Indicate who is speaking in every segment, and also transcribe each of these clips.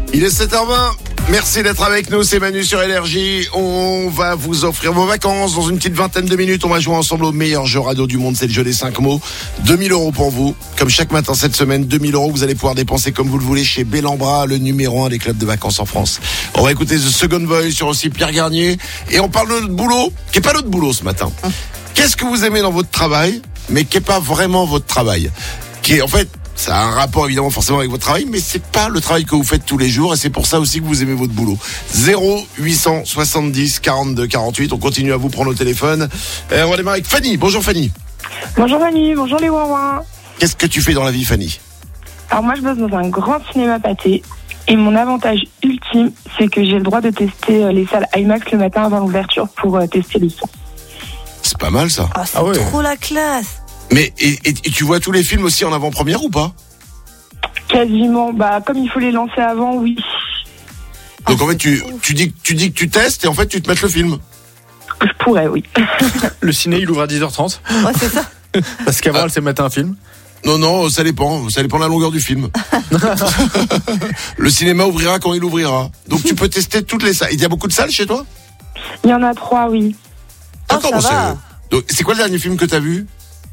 Speaker 1: Il est 7h20. Merci d'être avec nous, c'est Manu sur Énergie. On va vous offrir vos vacances dans une petite vingtaine de minutes. On va jouer ensemble au meilleur jeu radio du monde, c'est le jeu des 5 mots. 2000 € pour vous. Comme chaque matin cette semaine, 2000 €, vous allez pouvoir dépenser comme vous le voulez chez Bellambra, le numéro 1 des clubs de vacances en France. On va écouter The Second Voice sur aussi Pierre Garnier. Et on parle de notre boulot, qui est pas notre boulot ce matin. Qu'est-ce que vous aimez dans votre travail, mais qui est pas vraiment votre travail? Qui est, en fait, ça a un rapport évidemment forcément avec votre travail, mais c'est pas le travail que vous faites tous les jours et c'est pour ça aussi que vous aimez votre boulot. 0870 42 48. On continue à vous prendre au téléphone. On va démarrer avec Fanny. Bonjour Fanny.
Speaker 2: Bonjour Manu, bonjour les Ouin-Ouin.
Speaker 1: Qu'est-ce que tu fais dans la vie, Fanny?
Speaker 2: Alors moi je bosse dans un grand cinéma pâté et mon avantage ultime c'est que j'ai le droit de tester les salles IMAX le matin avant l'ouverture pour tester le son.
Speaker 1: C'est pas mal ça.
Speaker 3: Oh, c'est trop la classe.
Speaker 1: Mais et tu vois tous les films aussi en avant-première ou pas?
Speaker 2: Quasiment, comme il faut les lancer avant, oui.
Speaker 1: Donc en fait tu dis que tu testes et en fait tu te mets le film.
Speaker 2: Je pourrais, oui.
Speaker 4: Le ciné il ouvre à 10h30.
Speaker 3: Ouais, c'est ça.
Speaker 4: Parce qu'avant elle s'est mettre un film.
Speaker 1: Non, ça dépend de la longueur du film. Le cinéma ouvrira quand il ouvrira. Donc tu peux tester toutes les salles. Il y a beaucoup de salles chez toi?
Speaker 2: Il y en a 3, oui.
Speaker 1: D'accord,
Speaker 3: ça va.
Speaker 1: Donc, c'est quoi le dernier film que t'as vu?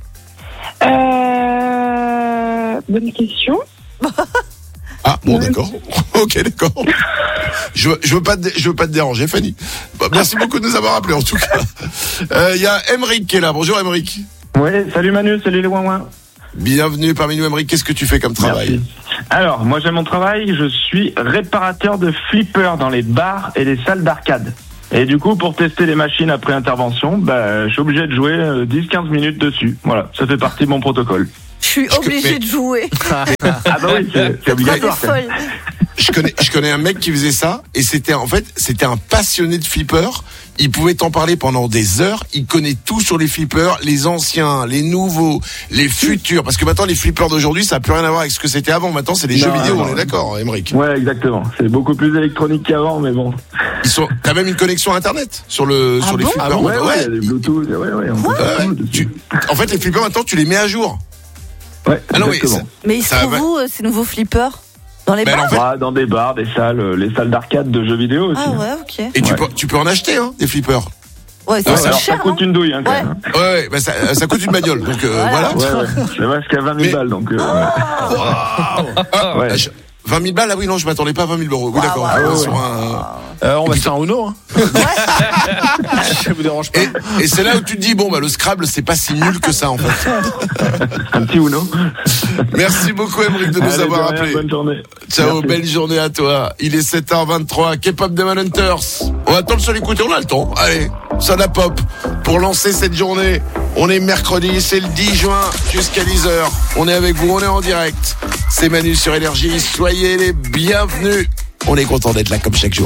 Speaker 2: Bonne question.
Speaker 1: Ah bon, d'accord. Ok, d'accord. Je veux pas te déranger, Fanny. Bon, merci beaucoup de nous avoir appelés en tout cas. Il y a Emeric qui est là. Bonjour Emeric.
Speaker 5: Ouais, salut Manu, salut les Ouin-Ouin.
Speaker 1: Bienvenue parmi nous Emeric. Qu'est-ce que tu fais comme travail?
Speaker 5: Merci. Alors, moi j'aime mon travail, je suis réparateur de flippers dans les bars et les salles d'arcade. Et du coup, pour tester les machines après intervention, je suis obligé de jouer 10-15 minutes dessus. Voilà, ça fait partie de mon protocole.
Speaker 3: Je suis obligé de jouer.
Speaker 5: Ah bah oui, c'est obligatoire.
Speaker 3: Folle.
Speaker 1: Je connais un mec qui faisait ça et c'était un passionné de flippers. Il pouvait t'en parler pendant des heures. Il connaît tout sur les flippers, les anciens, les nouveaux, les futurs. Parce que maintenant les flippers d'aujourd'hui, ça n'a plus rien à voir avec ce que c'était avant. Maintenant, c'est des jeux vidéo. On est d'accord, Emeric?
Speaker 5: Ouais, exactement. C'est beaucoup plus électronique qu'avant, mais bon.
Speaker 1: T'as même une connexion Internet sur les flippers.
Speaker 5: Ah ouais, il y a des Bluetooth.
Speaker 1: En fait, les flippers maintenant, tu les mets à jour.
Speaker 5: Ouais,
Speaker 1: ah non,
Speaker 3: mais ils se trouvent où ces nouveaux flippers? Dans les bars?
Speaker 1: En fait...
Speaker 5: dans des bars, des salles, les salles d'arcade de jeux vidéo aussi.
Speaker 3: Ah ouais, ok.
Speaker 1: Et tu peux en acheter, des flippers.
Speaker 3: Ouais, c'est
Speaker 5: alors
Speaker 3: cher.
Speaker 5: ça coûte une douille, quand même.
Speaker 1: Ouais, ça coûte une bagnole, donc voilà.
Speaker 5: Ouais. Ça va jusqu'à 20 000 balles, donc.
Speaker 1: 20 000 balles, ah oui, non, je m'attendais pas à 20 000 €. Oui, d'accord.
Speaker 4: On va se faire un Uno. Ça vous dérange pas.
Speaker 1: Et c'est là où tu te dis, le Scrabble, c'est pas si nul que ça, en fait.
Speaker 5: Un petit Uno.
Speaker 1: Merci beaucoup, Emeric, de nous avoir appelés.
Speaker 5: Bonne journée.
Speaker 1: Ciao,
Speaker 5: merci.
Speaker 1: Belle journée à toi. Il est 7h23. K-pop Demon Hunters. On attend le seul écouter, on a le temps. Allez, ça la pop. Pour lancer cette journée, on est mercredi, c'est le 10 juin, jusqu'à 10h. On est avec vous, on est en direct. C'est Manu sur Énergie. Soyez les bienvenus. On est content d'être là comme chaque jour.